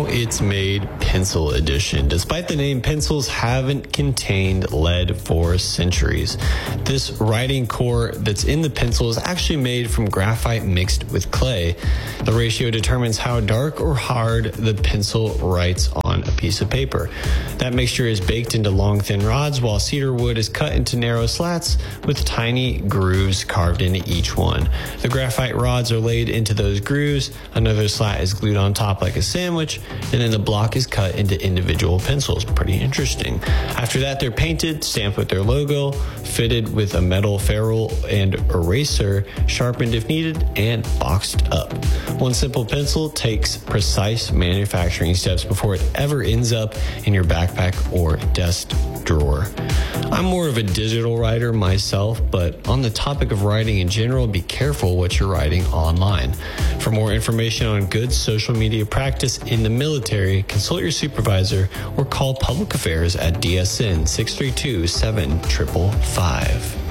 it's made pencil edition. Despite the name, pencils haven't contained lead for centuries. This writing core that's in the pencil is actually made from graphite mixed with clay. The ratio determines how dark or hard the pencil writes on a piece of paper. That mixture is baked into long, thin rods, while cedar wood is cut into narrow slats with tiny grooves carved into each one. The graphite rods are laid into those grooves, another slat is glued on top like a sandwich, and then the block is cut into individual pencils. Pretty interesting. After that, they're painted, stamped with their logo, fitted with a metal ferrule and eraser, sharpened if needed, and boxed up. One simple pencil takes precise manufacturing steps before it ever ends up in your backpack or desk drawer. I'm more of a digital writer myself, but on the topic of writing in general, be careful what you're writing online. For more information on good social media practice in the military, consult your supervisor or call Public Affairs at DSN 632-7555.